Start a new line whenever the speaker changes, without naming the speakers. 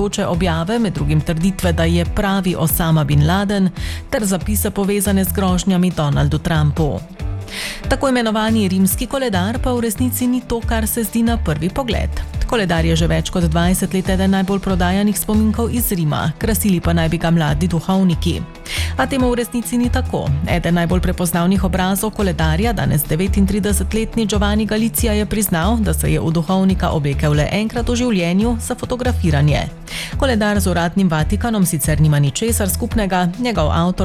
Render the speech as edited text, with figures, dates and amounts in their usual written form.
zaskrbljujoče objave, med drugim trditve, da je pravi Osama bin Laden, ter zapise povezane z grožnjami Donaldu Trumpu. Tako imenovani rimski koledar pa v resnici ni to, kar se zdi na prvi pogled. Koledar je že več kot 20 let eden najbolj prodajanih spominkov iz Rima, krasili pa naj bi ga mladi duhovniki. A temu v resnici ni tako. Eden najbolj prepoznavnih obrazov koledarja, danes 39-letni Giovanni Galizia, je priznal, da se je v duhovnika obekel le enkrat v življenju za fotografiranje. Koledar z uradnim Vatikanom sicer nima ničesar skupnega, njegov avtor